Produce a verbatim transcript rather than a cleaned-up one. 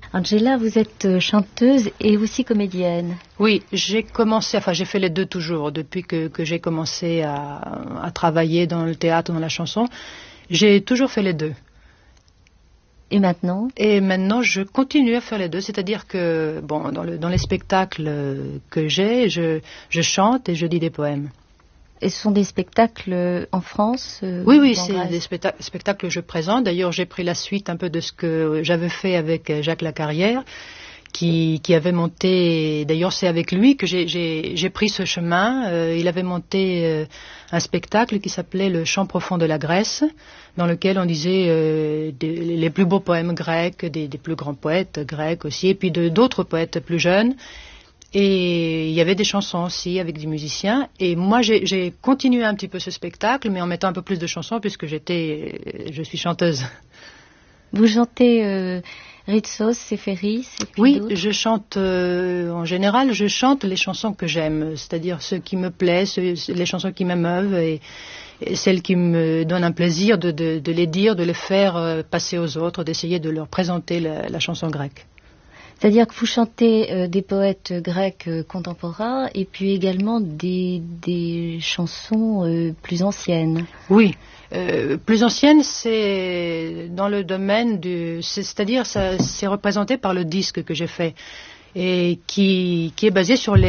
Angela, vous êtes chanteuse et aussi comédienne. Oui, j'ai commencé, enfin j'ai fait les deux toujours, depuis que, que j'ai commencé à, à travailler dans le théâtre, dans la chanson. J'ai toujours fait les deux. Et maintenant? Et maintenant, je continue à faire les deux, c'est-à-dire que, bon, dans, le, dans les spectacles que j'ai, je, je chante et je dis des poèmes. Et ce sont des spectacles en France? euh, Oui, oui, ou en c'est Grèce des spectacles, spectacles que je présente. D'ailleurs, j'ai pris la suite un peu de ce que j'avais fait avec Jacques Lacarrière, qui, qui avait monté, d'ailleurs c'est avec lui que j'ai, j'ai, j'ai pris ce chemin. Euh, il avait monté euh, un spectacle qui s'appelait Le Chant profond de la Grèce, dans lequel on disait euh, des, les plus beaux poèmes grecs, des, des plus grands poètes grecs aussi, et puis de, d'autres poètes plus jeunes. Et il y avait des chansons aussi avec des musiciens. Et moi, j'ai, j'ai continué un petit peu ce spectacle, mais en mettant un peu plus de chansons, puisque j'étais, je suis chanteuse. Vous chantez euh, Ritsos, Séphéris et puis Oui, d'autres? je chante, euh, en général, je chante les chansons que j'aime, c'est-à-dire ceux qui me plaisent, ceux, les chansons qui m'émeuvent et, et celles qui me donnent un plaisir de, de, de les dire, de les faire euh, passer aux autres, d'essayer de leur présenter la, la chanson grecque. C'est-à-dire que vous chantez euh, des poètes grecs euh, contemporains et puis également des, des chansons euh, plus anciennes. Oui, euh, plus ancienne, c'est dans le domaine du, c'est, c'est-à-dire ça, c'est représenté par le disque que j'ai fait et qui, qui est basé sur les